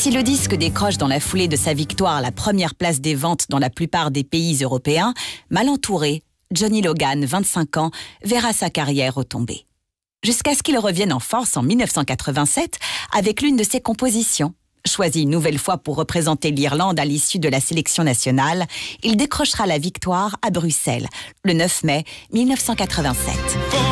Si le disque décroche dans la foulée de sa victoire la première place des ventes dans la plupart des pays européens, mal entouré, Johnny Logan, 25 ans, verra sa carrière retomber. Jusqu'à ce qu'il revienne en force en 1987 avec l'une de ses compositions. Choisi une nouvelle fois pour représenter l'Irlande à l'issue de la sélection nationale, il décrochera la victoire à Bruxelles, le 9 mai 1987.